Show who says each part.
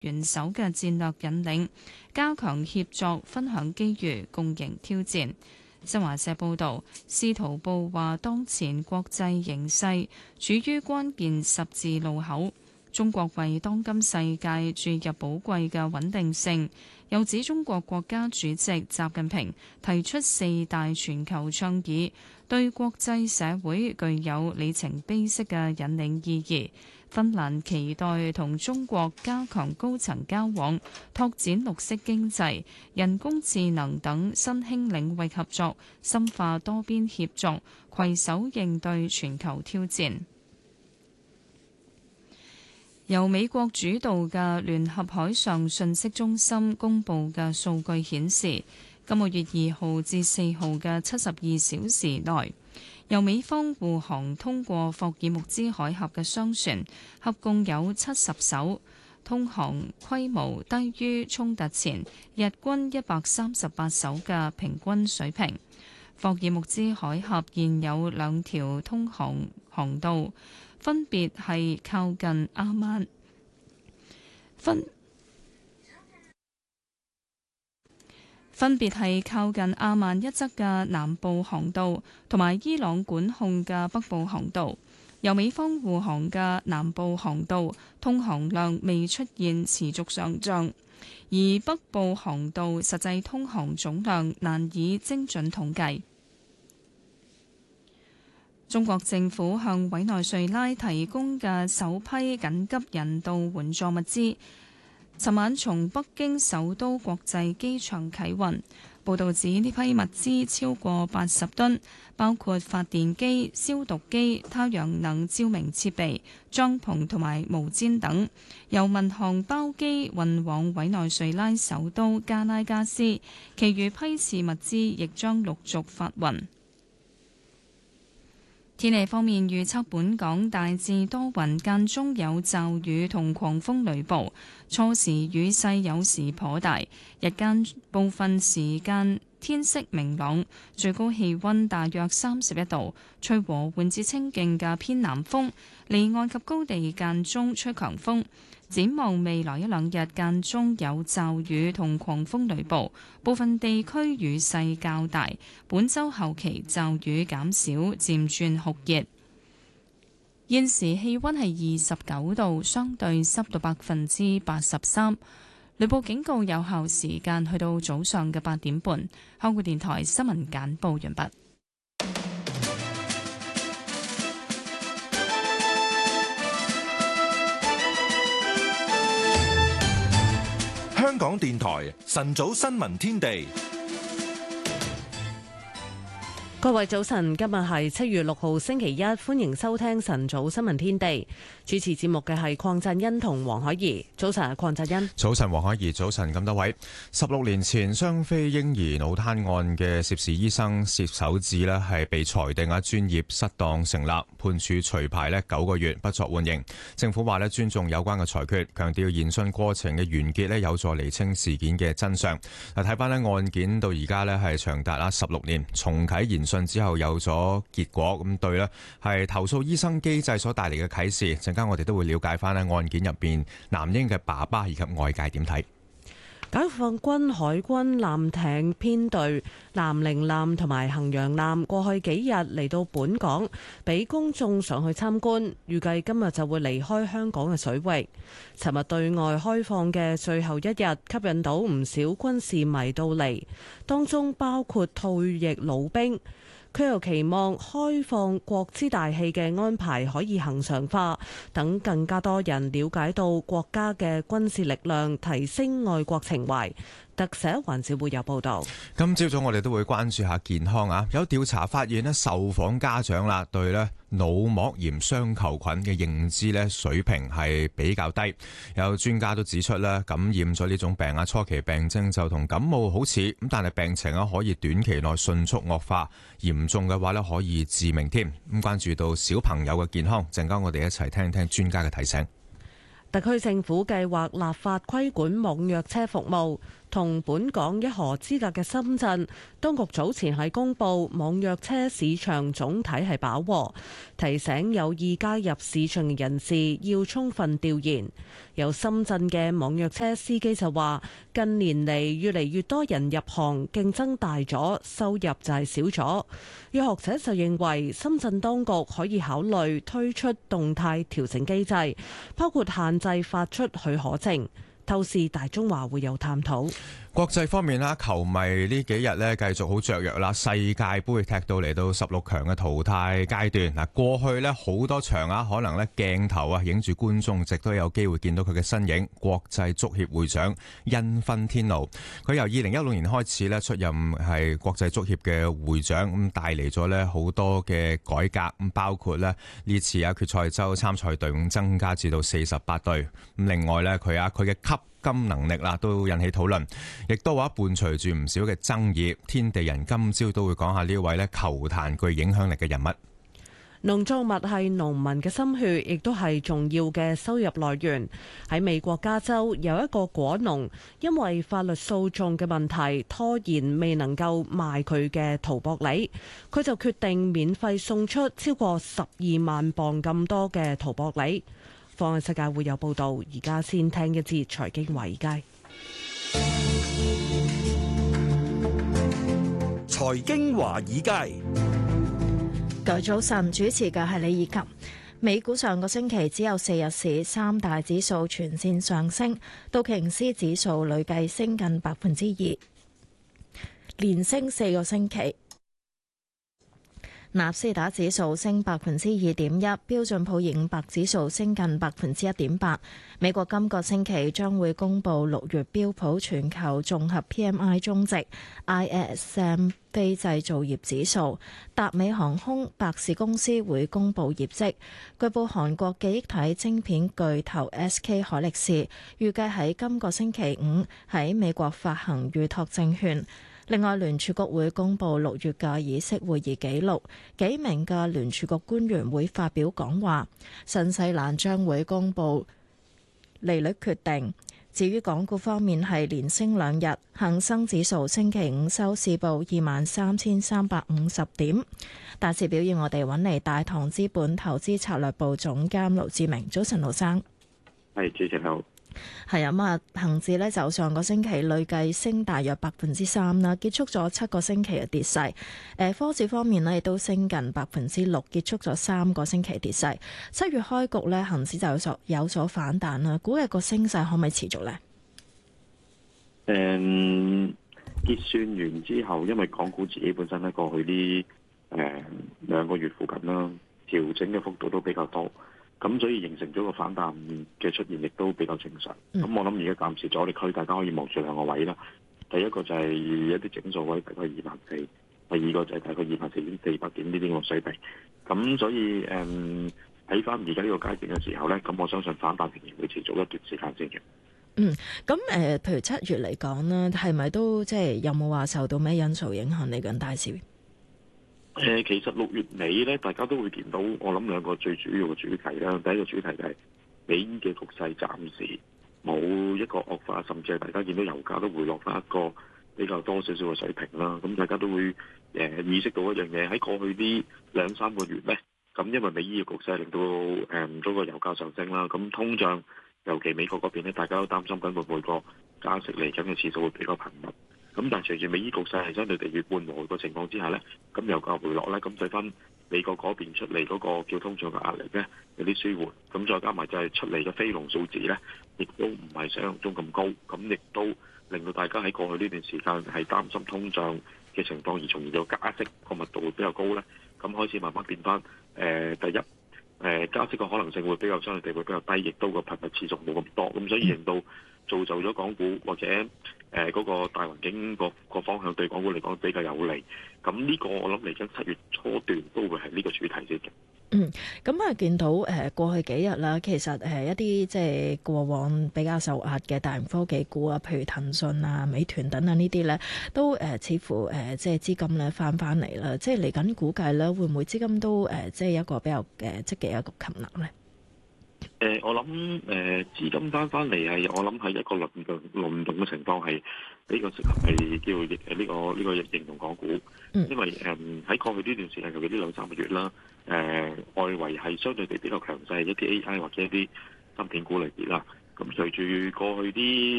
Speaker 1: 元首嘅戰略引領，加強協作，分享機遇，共迎挑戰。新華社報導，司徒報話，當前國際形勢處於關鍵十字路口，中國為當今世界注入寶貴嘅穩定性。又指中國國家主席習近平提出四大全球倡議，對國際社會具有里程碑式嘅引領意義。芬蘭期待同中國加強高層交往，拓展綠色經濟、人工智能等新興領域合作，深化多邊協作，攜手應對全球挑戰。由美國主導嘅聯合海上信息中心公佈嘅數據顯示，今個月2號至4號嘅72小時內，由美方護航通過霍爾木茲海峽嘅商船合共有70艘，通航規模低於衝突前日均138艘嘅平均水平。霍爾木茲海峽現有兩條通航航道，分別係靠近阿曼一側嘅南部航道，同埋伊朗管控嘅北部航道。由美方護航嘅南部航道通航量未出現持續上漲，而北部航道實際通航總量難以精準統計。中國政府向委內瑞拉提供嘅首批緊急人道援助物資，尋晚從北京首都國際機場啟運。報導指呢批物資超過80噸，包括發電機、消毒機、太陽能照明設備、帳篷同埋毛氈等，由民航包機運往委內瑞拉首都加拉加斯，其餘批次物資亦將陸續發運。天氣方面預測，本港大致多雲，間中有驟雨同狂風雷暴，初時雨勢有時頗大，日間部分時間天色明朗，最高氣溫大約31度，吹和緩至清勁嘅偏南風，離岸及高地間中吹強風。展望未來一兩日間中有驟雨同狂風雷暴，部分地區雨勢較大。本週後期驟雨減少，漸轉酷熱。現時氣溫係29度，相對濕度83%。雷暴警告有效時間去到早上嘅8點半。香港電台新聞簡報完畢。
Speaker 2: 香港電台晨早新聞天地，
Speaker 3: 各位早晨，今日係7月6號星期一，歡迎收聽晨早新聞天地。主持節目嘅係鄺振欣同黃海怡。早晨，鄺振欣。
Speaker 4: 早晨，黃海怡。早晨，咁多位。16年前雙非嬰兒腦癱案嘅涉事醫生薛守志呢係被裁定專業失當成立，判處除牌9個月，不作緩刑。政府話尊重有關嘅裁決，強調研訊過程嘅完結有助釐清事件嘅真相。睇翻案件到而家係長達16年，重啟研訊之後有咗結果，咁對係投訴醫生機制所帶嚟嘅啟示。陣間我哋都會了解翻案件入邊男嬰嘅爸爸以及外界點睇。
Speaker 3: 解放軍海軍艦艇編隊南寧艦同埋衡陽艦過去幾日嚟到本港，俾公眾上去參觀，預計今日就會離開香港嘅水域。尋日對外開放嘅最後一日，吸引到唔少軍事迷到嚟，當中包括退役老兵。佢又期望開放國之大戲嘅安排可以恆常化，等更加多人了解到國家嘅軍事力量，提升愛國情懷。特寫環節會有報導。
Speaker 4: 今朝早我哋都會關注下健康啊！有調查發現受訪家長對腦膜炎雙球菌嘅認知水平係比較低。有專家都指出感染咗呢種病初期病徵就同感冒好似，咁但係病情可以短期內迅速惡化，嚴重嘅話可以致命添。咁關注到小朋友嘅健康，陣間我哋一齊聽聽專家嘅提醒。
Speaker 3: 特區政府計劃立法規管網約車服務， 同本港一河之隔嘅深圳，當局早前係公布網約車市場總體係飽和，提醒有意加入市場嘅人士要充分調研。由深圳嘅網約車司機就話，近年嚟越嚟越多人入行，競爭大咗，收入就係少咗。有學者就認為，深圳當局可以考慮推出動態調整機制，包括限制發出許可證。透視大中華會有探討。
Speaker 4: 國際方面啦，球迷呢幾日咧繼續好雀躍啦，世界盃踢到嚟到16強嘅淘汰階段。嗱，過去咧好多場啊，可能咧鏡頭啊影住觀眾席都有機會見到佢嘅身影。國際足協會長因芬天奴，佢由2016年開始咧出任係國際足協嘅會長，咁帶嚟咗咧好多嘅改革，咁包括咧呢次啊決賽周參賽隊伍增加至到48隊，咁另外咧佢嘅級金能力啦，都引起討論，亦都話伴隨住唔少嘅爭議。天地人今朝都會講下呢位咧球壇具影響力嘅人物。
Speaker 3: 農作物係農民嘅心血，亦都係重要嘅收入來源。喺美國加州有一個果農，因為法律訴訟嘅問題拖延未能夠賣佢嘅桃薄梨，佢就決定免費送出超過12萬磅咁多嘅桃薄梨。放眼世界會有報道，而家先聽一節財經華爾街。
Speaker 5: 財經華爾街，
Speaker 6: 各位早晨，主持嘅係李以琴。美股上個星期只有4日市，三大指數全線上升，道瓊斯指數累計升近2%，連升4個星期。納斯達克指數升2.1%，標準普爾500指數升近1.8%。美國今個星期將會公布6月標普全球綜合 PMI 終值、ISM 非製造業指數。達美航空、百事公司會公布業績。據報韓國記憶體晶片巨頭 SK 海力士預計喺今個星期五喺美國發行預託證券。另外，聯儲局會公布6月嘅議息會議記錄，幾名嘅聯儲局官員會發表講話。新西蘭將會公布利率決定。至於港股方面，係連升2日，恒生指數星期五收市報23,350點。大市表現，我哋揾嚟大唐資本投資策略部總監盧志明。早晨，盧生。
Speaker 7: 係，主持人好。
Speaker 6: 係啊，咁啊，恒指呢就上個星期累計升大約3%啦，結束咗7個星期嘅跌勢。科指方面呢亦都升近6%，結束咗3個星期跌勢。7月開局呢，恒指就有所反彈啦，估計個升勢可唔可以持續呢？
Speaker 7: 結算完之後，因為港股自己本身咧過去呢2個月附近啦，調整嘅幅度都比較多。咁所以形成咗個反彈嘅出現，亦都比較正常。咁我諗而家暫時阻力區，大家可以望住2個位啦。第一個就係一啲整數位，大概24000；第二個就係大概24400點呢啲個水平。咁所以睇翻而家呢個階段嘅時候咧，咁我相信反彈仍然會持續一段時間先嘅。
Speaker 6: 咁譬如7月嚟講呢，係咪都即係有冇話受到咩因素影響嚟緊大市？
Speaker 7: 其實6月尾咧，大家都會見到，我諗2個最主要嘅主題啦。第一個主題就係美伊嘅局勢暫時冇一個惡化，甚至係大家見到油價都回落翻一個比較多少少嘅水平啦。咁大家都會意識到一樣嘢，喺過去呢2-3個月咧，咁因為美伊嘅局勢令到嗰個油價上升啦，咁通脹尤其美國嗰邊咧，大家都擔心緊會唔會個加息嚟緊嘅次數會比較頻密。咁但係隨住美伊局勢係相對地越緩和嘅情況之下咧，咁油價回落咧，咁對翻美國嗰邊出嚟嗰個叫通脹嘅壓力咧有啲舒緩，咁再加埋就係出嚟嘅非農數字咧，亦都唔係想象中咁高，咁亦都令到大家喺過去呢段時間係擔心通脹嘅情況，而從而有加息個密度會比較高咧，咁開始慢慢變翻第一加息嘅可能性會比較相對地會比較低，亦都個頻密次數冇咁多，咁所以令到造就咗港股或者嗰個大環境個方向對港股嚟講比較有利。咁呢個我諗嚟緊7月初段都會係呢個主題先嘅。
Speaker 6: 咁啊見到過去幾日啦，其實一啲即係過往比較受壓嘅大型科技股啊，譬如騰訊啊、美團等等呢啲咧，都似乎即係資金咧翻嚟啦。即係嚟緊估計咧，會唔會資金都即係一個比較積極一個吸納咧？
Speaker 7: 我諗資金翻嚟係，我諗係一個輪動嘅情況係比較適合係叫呢個形容港股，因為喺過去呢段時間，尤其呢2-3個月啦，外圍係相對地比較強勢，一啲 AI 或者一啲芯片股類別啦。咁隨住過去啲